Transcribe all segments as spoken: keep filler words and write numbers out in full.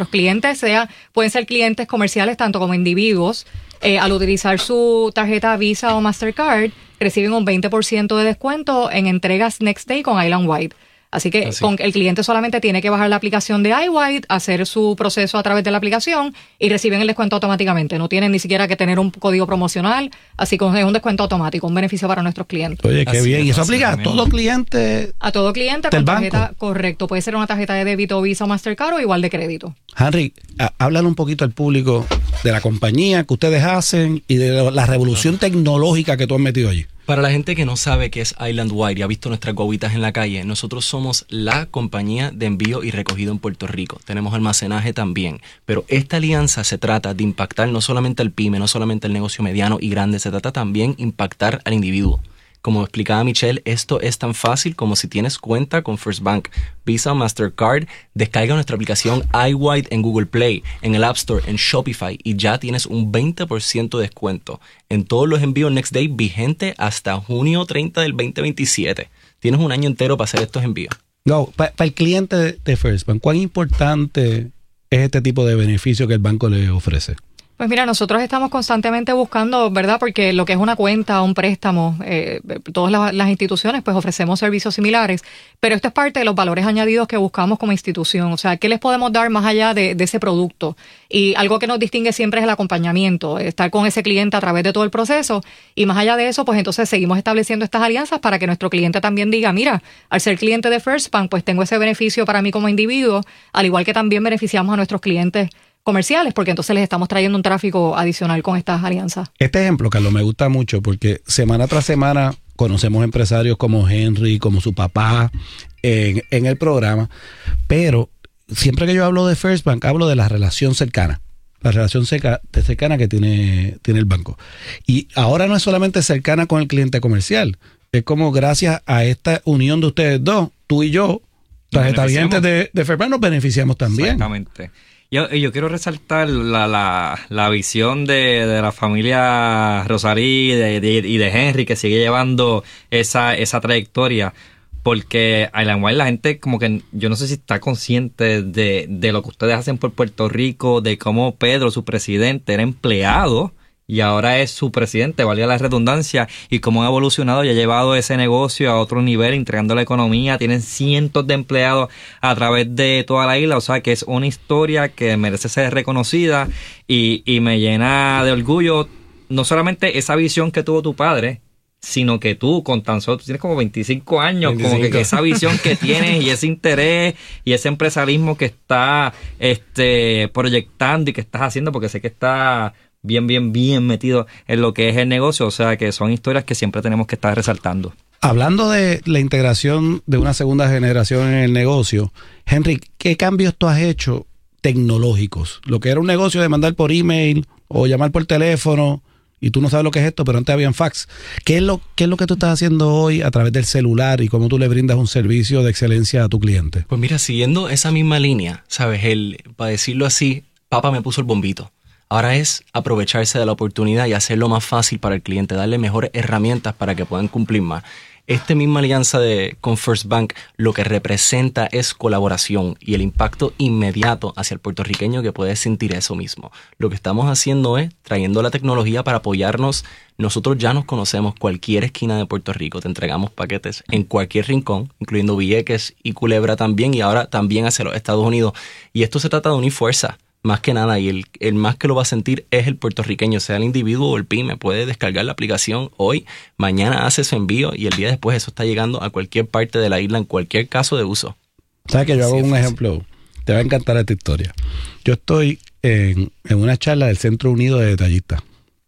nuestros clientes, sea, pueden ser clientes comerciales tanto como individuos, eh, al utilizar su tarjeta Visa o Mastercard, reciben un veinte por ciento de descuento en entregas Next Day con Island White. Así que Así. Con, el cliente solamente tiene que bajar la aplicación de iWhite, hacer su proceso a través de la aplicación y reciben el descuento automáticamente. No tienen ni siquiera que tener un código promocional, así que es un descuento automático, un beneficio para nuestros clientes. Oye, qué así bien. Es, ¿Y eso aplica a todo cliente? A todo cliente con tarjeta, banco. Correcto. Puede ser una tarjeta de débito, Visa o Mastercard o igual de crédito. Henry, háblale un poquito al público de la compañía que ustedes hacen y de la revolución tecnológica que tú has metido allí. Para la gente que no sabe qué es Island White y ha visto nuestras guaguitas en la calle, nosotros somos la compañía de envío y recogido en Puerto Rico. Tenemos almacenaje también, pero esta alianza se trata de impactar no solamente al pyme, no solamente al negocio mediano y grande, se trata también de impactar al individuo. Como explicaba Michelle, esto es tan fácil como si tienes cuenta con First Bank, Visa o Mastercard, descarga nuestra aplicación iWhite en Google Play, en el App Store, en Shopify y ya tienes un veinte por ciento de descuento en todos los envíos Next Day vigente hasta junio treinta del veinte veintisiete. Tienes un año entero para hacer estos envíos. No, para pa el cliente de, de First Bank, ¿cuán importante es este tipo de beneficio que el banco le ofrece? Pues mira, nosotros estamos constantemente buscando, ¿verdad? Porque lo que es una cuenta, un préstamo, eh, todas las, las instituciones pues ofrecemos servicios similares, pero esto es parte de los valores añadidos que buscamos como institución. O sea, ¿qué les podemos dar más allá de, de ese producto? Y algo que nos distingue siempre es el acompañamiento, estar con ese cliente a través de todo el proceso y más allá de eso, pues entonces seguimos estableciendo estas alianzas para que nuestro cliente también diga, mira, al ser cliente de First Bank, pues tengo ese beneficio para mí como individuo, al igual que también beneficiamos a nuestros clientes comerciales, porque entonces les estamos trayendo un tráfico adicional con estas alianzas. Este ejemplo, Carlos, me gusta mucho porque semana tras semana conocemos empresarios como Henry, como su papá en, en el programa, pero siempre que yo hablo de First Bank, hablo de la relación cercana, la relación cerca, cercana que tiene, tiene el banco. Y ahora no es solamente cercana con el cliente comercial, es como gracias a esta unión de ustedes dos, tú y yo, tarjetavientes de, de First Bank, nos beneficiamos también. Exactamente. Yo, yo quiero resaltar la, la, la visión de, de la familia Rosalí y de, de, y de Henry, que sigue llevando esa, esa trayectoria, porque Island White, la gente como que, yo no sé si está consciente de, de lo que ustedes hacen por Puerto Rico, de cómo Pedro, su presidente, era empleado y ahora es su presidente, valga la redundancia, y cómo ha evolucionado y ha llevado ese negocio a otro nivel, entregando la economía. Tienen cientos de empleados a través de toda la isla, o sea que es una historia que merece ser reconocida y, y me llena de orgullo no solamente esa visión que tuvo tu padre, sino que tú con tan solo, tú tienes como veinticinco años, veinticinco. Como que, que esa visión que tienes y ese interés y ese empresarismo que está este proyectando y que estás haciendo, porque sé que está bien, bien, bien metido en lo que es el negocio. O sea que son historias que siempre tenemos que estar resaltando. Hablando de la integración de una segunda generación en el negocio, Henry, ¿qué cambios tú has hecho tecnológicos? Lo que era un negocio de mandar por email o llamar por teléfono, y tú no sabes lo que es esto, pero antes habían fax. ¿Qué es lo, qué es lo que tú estás haciendo hoy a través del celular y cómo tú le brindas un servicio de excelencia a tu cliente? Pues mira, siguiendo esa misma línea, ¿sabes? El, para decirlo así, papá me puso el bombito. Ahora es aprovecharse de la oportunidad y hacerlo más fácil para el cliente, darle mejores herramientas para que puedan cumplir más. Esta misma alianza de, con First Bank lo que representa es colaboración y el impacto inmediato hacia el puertorriqueño que puede sentir eso mismo. Lo que estamos haciendo es trayendo la tecnología para apoyarnos. Nosotros ya nos conocemos cualquier esquina de Puerto Rico, te entregamos paquetes en cualquier rincón, incluyendo Vieques y Culebra también, y ahora también hacia los Estados Unidos. Y esto se trata de unir fuerza. Más que nada, y el, el más que lo va a sentir es el puertorriqueño, sea el individuo o el pyme. Puede descargar la aplicación hoy, mañana hace su envío y el día después eso está llegando a cualquier parte de la isla en cualquier caso de uso. ¿Sabes que yo hago un ejemplo? Te va a encantar esta historia. Yo estoy en, en una charla del Centro Unido de Detallistas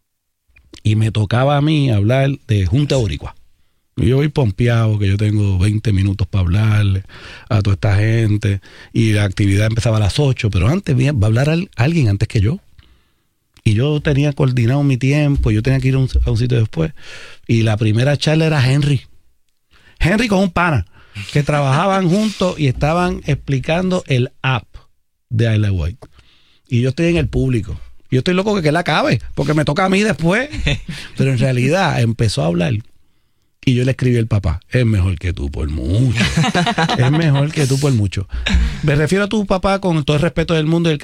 y me tocaba a mí hablar de Junta Boricua. Yo voy pompeado, que yo tengo veinte minutos para hablarle a toda esta gente y la actividad empezaba a las ocho, pero antes va a hablar a alguien antes que yo. Y yo tenía coordinado mi tiempo, yo tenía que ir a un, a un sitio después. Y la primera charla era Henry. Henry con un pana, que trabajaban juntos y estaban explicando el app de Island White. Y yo estoy en el público. Yo estoy loco que, que la acabe, porque me toca a mí después. Pero en realidad empezó a hablar. Y yo le escribí al papá, es mejor que tú por mucho. Es mejor que tú por mucho. Me refiero a tu papá con todo el respeto del mundo y el